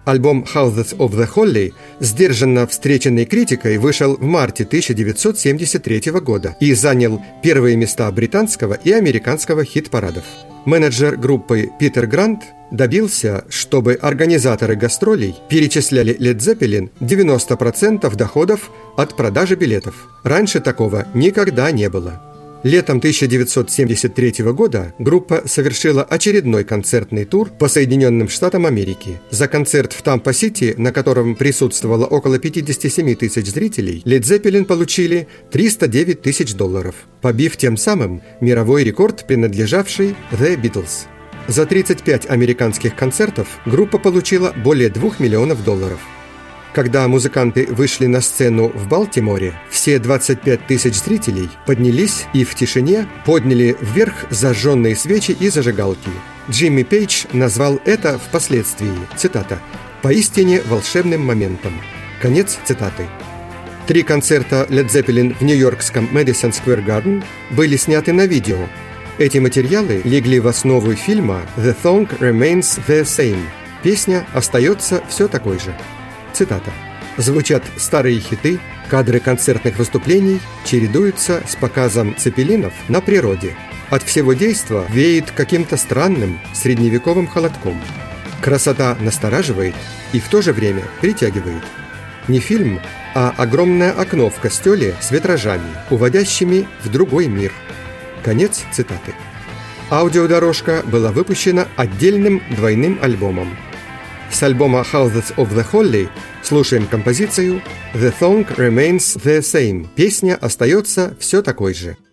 Альбом «Houses of the Holy», сдержанно встреченный критикой, вышел в марте 1973 года и занял первые места британского и американского хит-парадов. Менеджер группы Питер Грант добился, чтобы организаторы гастролей перечисляли Led Zeppelin 90% доходов от продажи билетов. Раньше такого никогда не было. Летом 1973 года группа совершила очередной концертный тур по Соединенным Штатам Америки. За концерт в Тампа-Сити, на котором присутствовало около 57 тысяч зрителей, Led Zeppelin получили $309 тысяч, побив тем самым мировой рекорд, принадлежавший The Beatles. За 35 американских концертов группа получила более $2 миллионов. Когда музыканты вышли на сцену в Балтиморе, все 25 тысяч зрителей поднялись и в тишине подняли вверх зажженные свечи и зажигалки. Джимми Пейдж назвал это впоследствии, цитата, «поистине волшебным моментом». Конец цитаты. 3 концерта Led Zeppelin в нью-йоркском Madison Square Garden были сняты на видео. Эти материалы легли в основу фильма «The Song Remains the Same». Песня остается все такой же. Цитата. «Звучат старые хиты, кадры концертных выступлений чередуются с показом цепелинов на природе. От всего действа веет каким-то странным средневековым холодком. Красота настораживает и в то же время притягивает. Не фильм, а огромное окно в костеле с витражами, уводящими в другой мир». Конец цитаты. Аудиодорожка была выпущена отдельным двойным альбомом. С альбома «Houses of the Holy» слушаем композицию «The Song Remains the Same». Песня остается все такой же.